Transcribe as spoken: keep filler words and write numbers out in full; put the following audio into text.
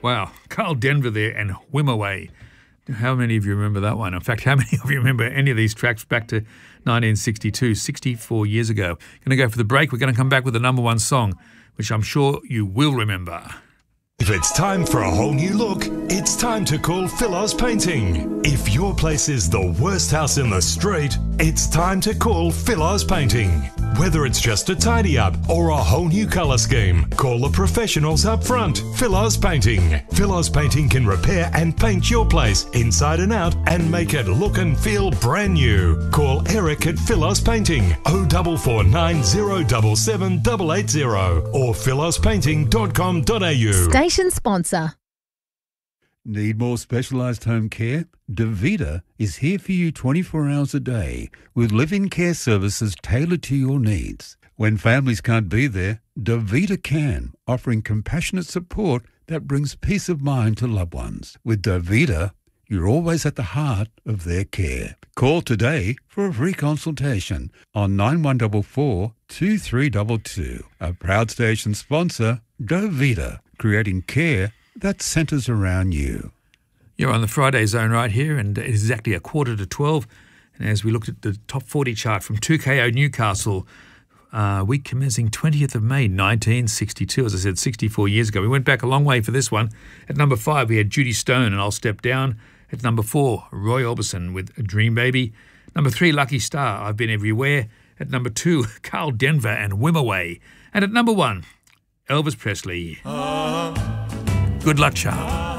Wow, Carl Denver there and Whim Away. How many of you remember that one? In fact, how many of you remember any of these tracks back to nineteen sixty-two, sixty-four years ago? Going to go for the break. We're going to come back with the number one song, which I'm sure you will remember. If it's time for a whole new look, it's time to call Philos Painting. If your place is the worst house in the street, it's time to call Philos Painting. Whether it's just a tidy up or a whole new colour scheme, call the professionals up front. Philos Painting. Philos Painting can repair and paint your place inside and out and make it look and feel brand new. Call Eric at Philos Painting oh four four nine zero seven seven eight eight zero or philos painting dot com dot a u. Station sponsor. Need more specialised home care? Davita is here for you twenty-four hours a day with live-in care services tailored to your needs. When families can't be there, Davita can, offering compassionate support that brings peace of mind to loved ones. With Davita, you're always at the heart of their care. Call today for a free consultation on nine one four four, two three two two. A proud station sponsor, Davita, creating care that centres around you. You're on the Friday Zone right here, and it is exactly a quarter to twelve. And as we looked at the top forty chart from two K O Newcastle, uh, week commencing twentieth of May nineteen sixty-two, as I said, sixty-four years ago. We went back a long way for this one. At number five, we had Judy Stone and I'll Step Down. At number four, Roy Orbison with Dream Baby. Number three, Lucky Star, I've Been Everywhere. At number two, Carl Denver and Whim Away. And at number one, Elvis Presley. Good luck, Charles.